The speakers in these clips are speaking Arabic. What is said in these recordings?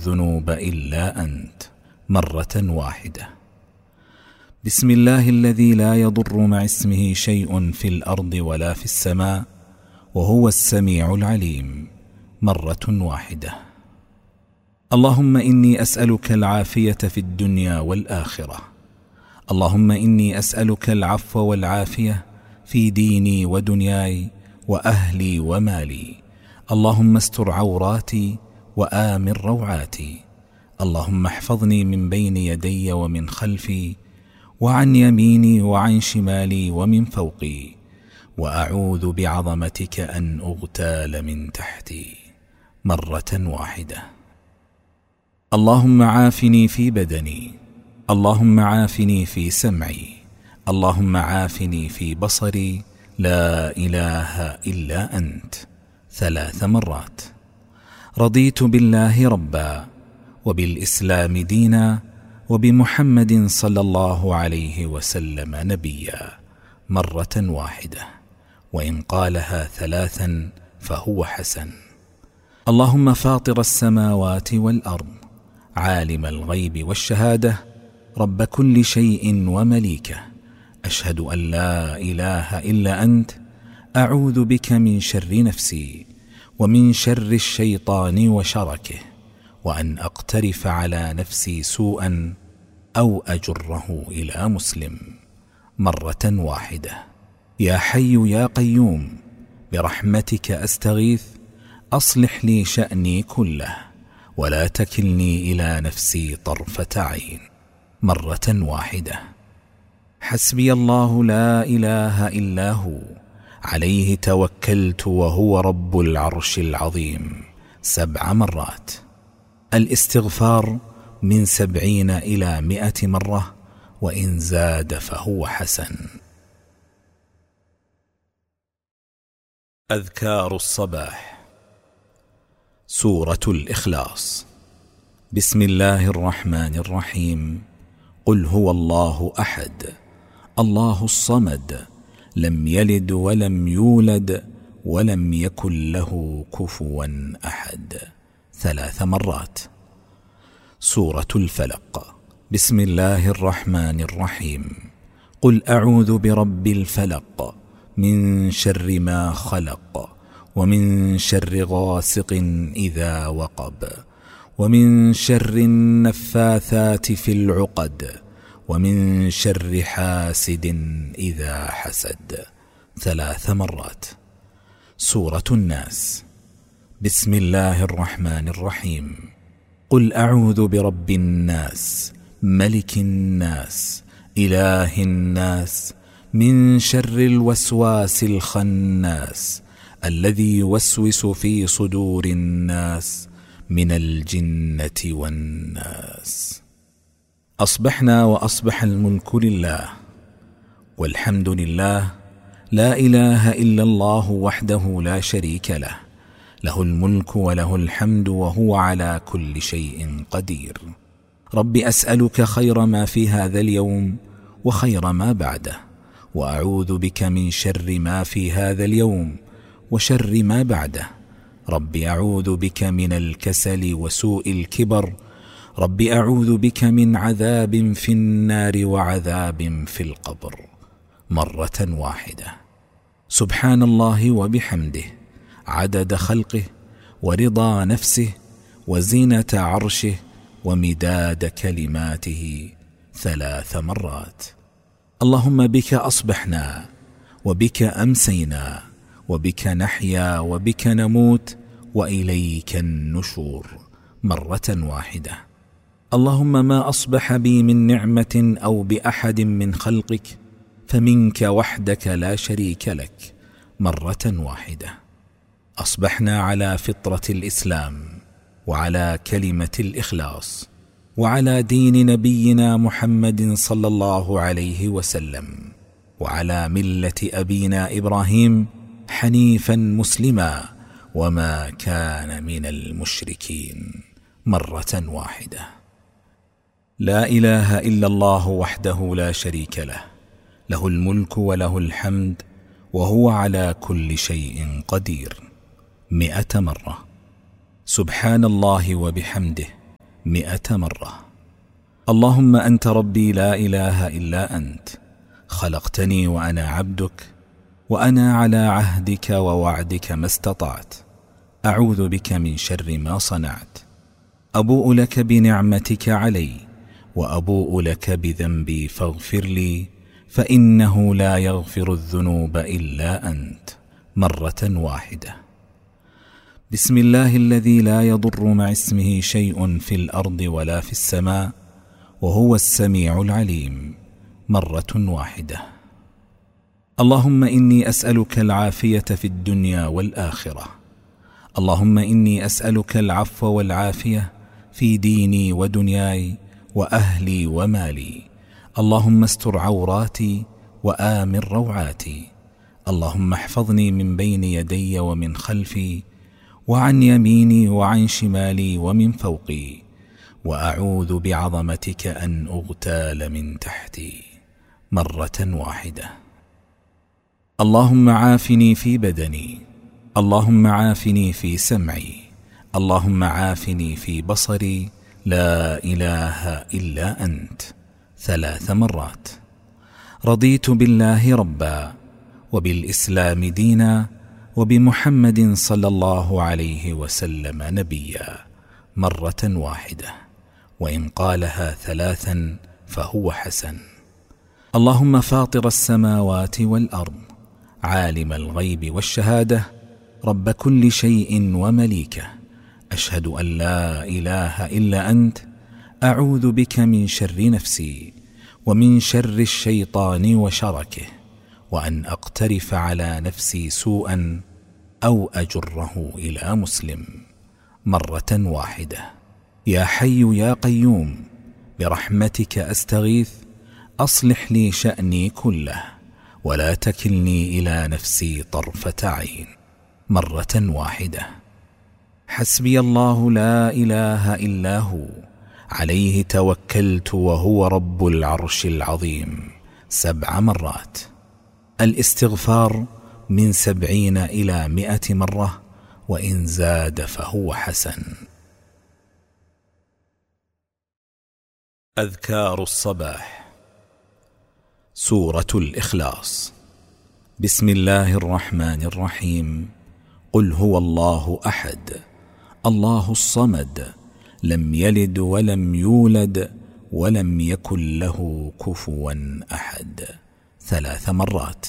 الذنوب إلا أنت مرة واحدة. بسم الله الذي لا يضر مع اسمه شيء في الأرض ولا في السماء وهو السميع العليم مرة واحدة. اللهم إني أسألك العافية في الدنيا والآخرة. اللهم إني أسألك العفو والعافية في ديني ودنياي وأهلي ومالي. اللهم استر عوراتي وآمن روعاتي. اللهم احفظني من بين يدي ومن خلفي وعن يميني وعن شمالي ومن فوقي، وأعوذ بعظمتك أن أغتال من تحتي مرة واحدة. اللهم عافني في بدني. اللهم عافني في سمعي. اللهم عافني في بصري. لا إله إلا أنت 3 مرات. رضيت بالله ربا وبالإسلام دينا وبمحمد صلى الله عليه وسلم نبيا مرة واحدة، وإن قالها 3 فهو حسن. اللهم فاطر السماوات والأرض عالم الغيب والشهادة رب كل شيء ومليكه، أشهد أن لا إله إلا أنت. أعوذ بك من شر نفسي ومن شر الشيطان وشركه، وأن أقترف على نفسي سوءا أو أجره إلى مسلم مرة واحدة. يا حي يا قيوم برحمتك أستغيث، أصلح لي شأني كله ولا تكلني إلى نفسي طرفة عين مرة واحدة. حسبي الله لا إله إلا هو، عليه توكلت وهو رب العرش العظيم 7 مرات. الاستغفار من 70 إلى 100 مرة، وإن زاد فهو حسن. أذكار الصباح. سورة الإخلاص. بسم الله الرحمن الرحيم. قل هو الله أحد الله الصمد لم يلد ولم يولد ولم يكن له كفوا أحد 3 مرات. سورة الفلق. بسم الله الرحمن الرحيم. قل أعوذ برب الفلق من شر ما خلق ومن شر غاسق إذا وقب ومن شر النفاثات في العقد ومن شر حاسد إذا حسد 3 مرات. سورة الناس. بسم الله الرحمن الرحيم. قل أعوذ برب الناس ملك الناس إله الناس من شر الوسواس الخناس الذي يوسوس في صدور الناس من الجنة والناس. أصبحنا وأصبح الملك لله والحمد لله، لا إله إلا الله وحده لا شريك له، له الملك وله الحمد وهو على كل شيء قدير. رب أسألك خير ما في هذا اليوم وخير ما بعده، وأعوذ بك من شر ما في هذا اليوم وشر ما بعده. رب أعوذ بك من الكسل وسوء الكبر. رب أعوذ بك من عذاب في النار وعذاب في القبر مرة واحدة. سبحان الله وبحمده عدد خلقه ورضا نفسه وزينة عرشه ومداد كلماته 3 مرات. اللهم بك أصبحنا وبك أمسينا وبك نحيا وبك نموت وإليك النشور مرة واحدة. اللهم ما أصبح بي من نعمة أو بأحد من خلقك فمنك وحدك لا شريك لك مرة واحدة. أصبحنا على فطرة الإسلام وعلى كلمة الإخلاص وعلى دين نبينا محمد صلى الله عليه وسلم وعلى ملة أبينا إبراهيم حنيفا مسلما وما كان من المشركين مرة واحدة. لا إله إلا الله وحده لا شريك له، له الملك وله الحمد وهو على كل شيء قدير 100 مرة. سبحان الله وبحمده 100 مرة. اللهم أنت ربي لا إله إلا أنت، خلقتني وأنا عبدك، وأنا على عهدك ووعدك ما استطعت، أعوذ بك من شر ما صنعت. أبوء لك بنعمتك علي وأبوء لك بذنبي فاغفر لي، فإنه لا يغفر الذنوب إلا أنت، مرة واحدة. بسم الله الذي لا يضر مع اسمه شيء في الأرض ولا في السماء وهو السميع العليم، مرة واحدة. اللهم إني أسألك العافية في الدنيا والآخرة. اللهم إني أسألك العفو والعافية في ديني ودنياي وأهلي ومالي. اللهم استر عوراتي وآمن روعاتي. اللهم احفظني من بين يدي ومن خلفي وعن يميني وعن شمالي ومن فوقي، وأعوذ بعظمتك أن أغتال من تحتي، مرة واحدة. اللهم عافني في بدني. اللهم عافني في سمعي. اللهم عافني في بصري، لا إله إلا أنت، 3 مرات. رضيت بالله ربا وبالإسلام دينا وبمحمد صلى الله عليه وسلم نبيا، مرة واحدة، وإن قالها 3 فهو حسن. اللهم فاطر السماوات والأرض، عالم الغيب والشهادة، رب كل شيء ومليكه، أشهد أن لا إله إلا أنت، أعوذ بك من شر نفسي ومن شر الشيطان وشركه، وأن أقترف على نفسي سوءا أو أجره إلى مسلم، مرة واحدة. يا حي يا قيوم برحمتك أستغيث، أصلح لي شأني كله ولا تكلني إلى نفسي طرفة عين، مرة واحدة. حسبي الله لا إله إلا هو، عليه توكلت وهو رب العرش العظيم، 7 مرات. الاستغفار من 70 إلى 100 مرة، وإن زاد فهو حسن. أذكار الصباح. سورة الإخلاص. بسم الله الرحمن الرحيم. قل هو الله أحد، الله الصمد، لم يلد ولم يولد ولم يكن له كفوا أحد، 3 مرات.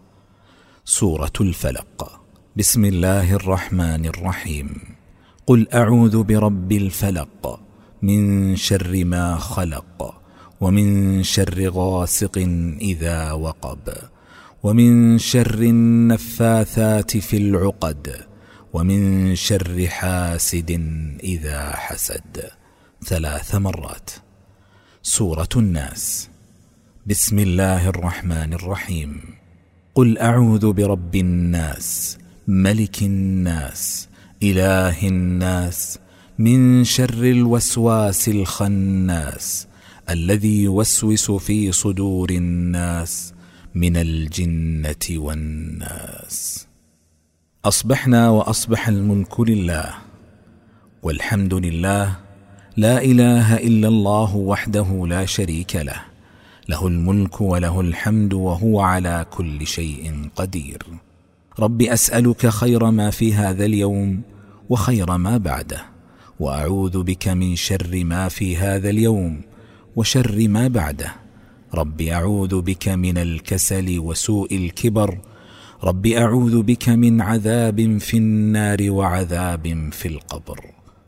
سورة الفلق. بسم الله الرحمن الرحيم. قل أعوذ برب الفلق، من شر ما خلق، ومن شر غاسق إذا وقب، ومن شر النفاثات في العقد، ومن شر حاسد إذا حسد، 3 مرات. سورة الناس. بسم الله الرحمن الرحيم. قل أعوذ برب الناس، ملك الناس، إله الناس، من شر الوسواس الخناس، الذي يوسوس في صدور الناس من الجنة والناس. أصبحنا وأصبح الملك لله، والحمد لله، لا إله إلا الله وحده لا شريك له، له الملك وله الحمد وهو على كل شيء قدير. رب أسألك خير ما في هذا اليوم وخير ما بعده، وأعوذ بك من شر ما في هذا اليوم وشر ما بعده. رب أعوذ بك من الكسل وسوء الكبر. رب أعوذ بك من عذاب في النار وعذاب في القبر،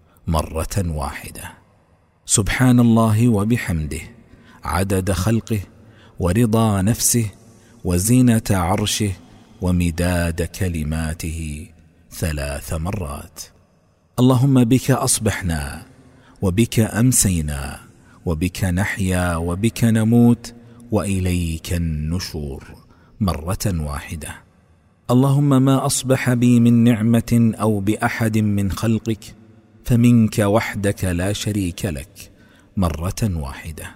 مرة واحدة. سبحان الله وبحمده، عدد خلقه ورضا نفسه وزينة عرشه ومداد كلماته، 3 مرات. اللهم بك أصبحنا وبك أمسينا وبك نحيا وبك نموت وإليك النشور، مرة واحدة. اللهم ما أصبح بي من نعمة أو بأحد من خلقك فمنك وحدك لا شريك لك، مرة واحدة.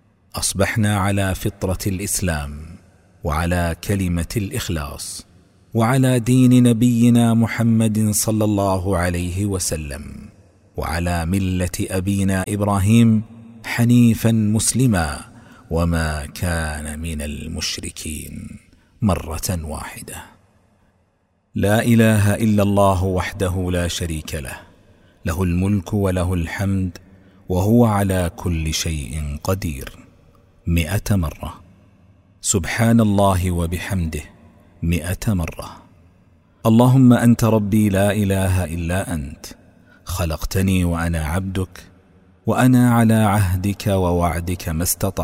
أصبحنا على فطرة الإسلام وعلى كلمة الإخلاص وعلى دين نبينا محمد صلى الله عليه وسلم، وعلى ملة أبينا إبراهيم حنيفا مسلما وما كان من المشركين. مرة واحدة. لا إله إلا الله وحده لا شريك له، له الملك وله الحمد وهو على كل شيء قدير. 100 مرة. سبحان الله وبحمده 100 مرة. اللهم أنت ربي لا إله إلا أنت، خلقتني وأنا عبدك، وأنا على عهدك ووعدك ما استطعت.